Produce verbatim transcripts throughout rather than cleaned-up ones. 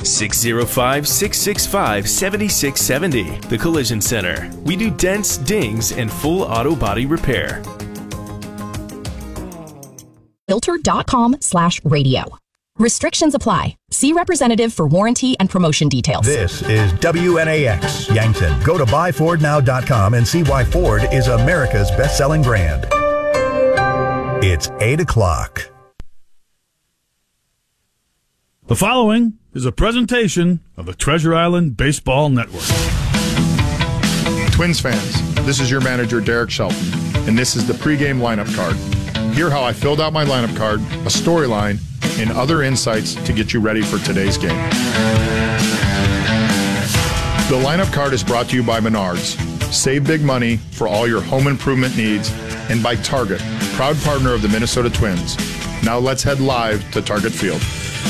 six oh five, six six five, seven six seven oh. The Collision Center. We do dents, dings, and full auto body repair. Filter.com slash radio. Restrictions apply. See representative for warranty and promotion details. This is W N A X Yankton. Go to buy ford now dot com and see why Ford is America's best-selling brand. It's eight o'clock. The following is a presentation of the Treasure Island Baseball Network. Twins fans, this is your manager, Derek Shelton, and this is the pregame lineup card. Hear how I filled out my lineup card, a storyline, and other insights to get you ready for today's game. The lineup card is brought to you by Menards. Save big money for all your home improvement needs, and by Target, proud partner of the Minnesota Twins. Now let's head live to Target Field.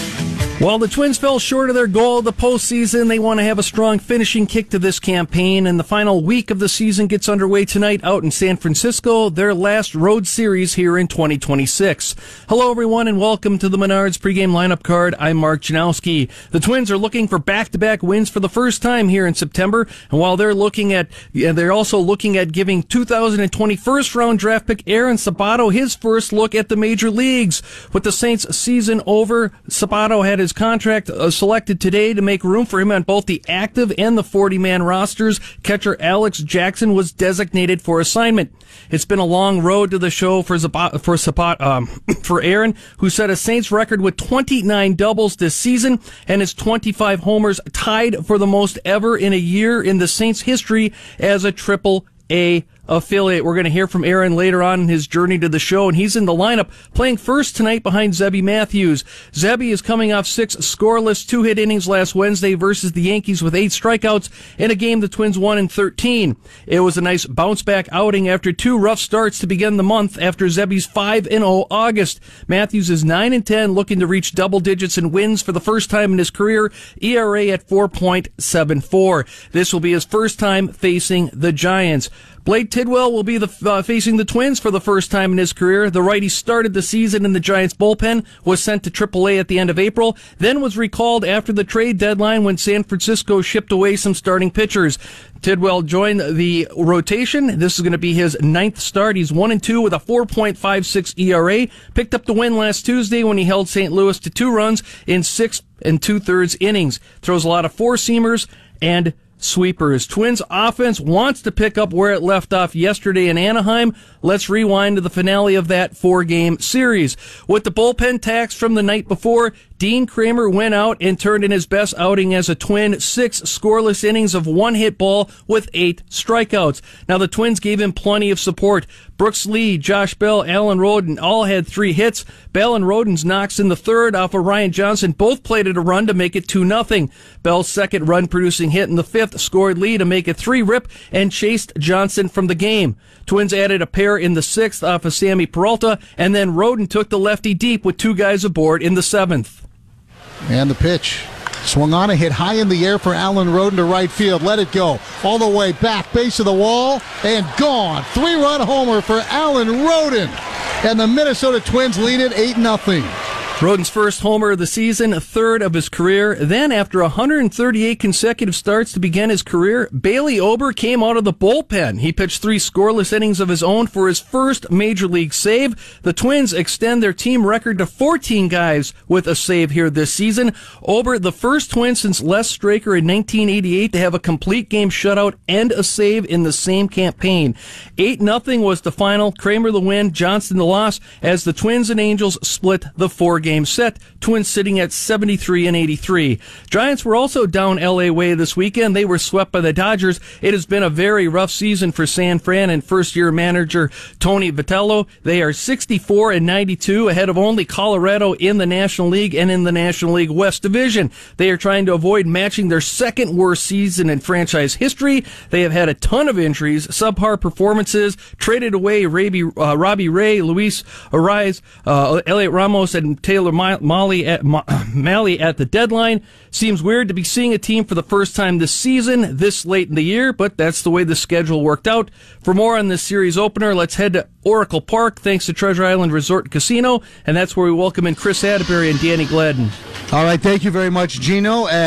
Well, the Twins fell short of their goal of the postseason. They want to have a strong finishing kick to this campaign, and the final week of the season gets underway tonight out in San Francisco, their last road series here in twenty twenty-six. Hello, everyone, and welcome to the Menards pregame lineup card. I'm Mark Janowski. The Twins are looking for back-to-back wins for the first time here in September, and while they're looking at, they're also looking at giving two thousand twenty first-round draft pick Aaron Sabato his first look at the major leagues. With the Saints' season over, Sabato had his His contract uh, selected today to make room for him on both the active and the forty-man rosters. Catcher Alex Jackson was designated for assignment. It's been a long road to the show for Zabat, for Sabat, um, for Aaron, who set a Saints record with twenty-nine doubles this season and his twenty-five homers, tied for the most ever in a year in the Saints' history as a Triple A affiliate. We're going to hear from Aaron later on in his journey to the show, and he's in the lineup playing first tonight behind Zebby Matthews. Zebby is coming off six scoreless two-hit innings last Wednesday versus the Yankees with eight strikeouts in a game the Twins won in thirteen. It was a nice bounce-back outing after two rough starts to begin the month after Zebby's five and oh August. Matthews is nine and ten, looking to reach double digits in wins for the first time in his career, E R A at four point seven four. This will be his first time facing the Giants. Blake Tidwell will be the, uh, facing the Twins for the first time in his career. The righty started the season in the Giants bullpen, was sent to Triple A at the end of April, then was recalled after the trade deadline when San Francisco shipped away some starting pitchers. Tidwell joined the rotation. This is going to be his ninth start. He's one and two with a four point five six E R A. Picked up the win last Tuesday when he held Saint Louis to two runs in six and two-thirds innings. Throws a lot of four-seamers and sweepers. Twins offense wants to pick up where it left off yesterday in Anaheim. Let's rewind to the finale of that four-game series. With the bullpen tax from the night before, Dean Kramer went out and turned in his best outing as a Twin, six scoreless innings of one-hit ball with eight strikeouts. Now, the Twins gave him plenty of support. Brooks Lee, Josh Bell, Alan Roden all had three hits. Bell and Roden's knocks in the third off of Ryan Johnson both plated a run to make it two nothing. Bell's second run-producing hit in the fifth scored Lee to make it three rip and chased Johnson from the game. Twins added a pair in the sixth off of Sammy Peralta, and then Roden took the lefty deep with two guys aboard in the seventh. And the pitch. Swung on, a hit high in the air for Alan Roden to right field. Let it go. All the way back, base of the wall, and gone. Three-run homer for Alan Roden. And the Minnesota Twins lead it eight nothing. Roden's first homer of the season, a third of his career. Then, after one hundred thirty-eight consecutive starts to begin his career, Bailey Ober came out of the bullpen. He pitched three scoreless innings of his own for his first major league save. The Twins extend their team record to fourteen guys with a save here this season. Ober, the first Twin since Les Straker in nineteen eighty-eight to have a complete game shutout and a save in the same campaign. eight nothing was the final. Kramer the win, Johnston the loss, as the Twins and Angels split the four game set. Twins sitting at seventy-three and eighty-three. Giants were also down L A way this weekend. They were swept by the Dodgers. It has been a very rough season for San Fran and first-year manager Tony Vitello. They are sixty-four and ninety-two, ahead of only Colorado in the National League and in the National League West Division. They are trying to avoid matching their second worst season in franchise history. They have had a ton of injuries, subpar performances, traded away Raby, uh, Robbie Ray, Luis Ariz, uh, Elliot Ramos, and Taylor Malley at, Malley at the deadline. Seems weird to be seeing a team for the first time this season, this late in the year, but that's the way the schedule worked out. For more on this series opener, let's head to Oracle Park, thanks to Treasure Island Resort and Casino, and that's where we welcome in Chris Atterbury and Danny Gladden. All right, thank you very much, Gino.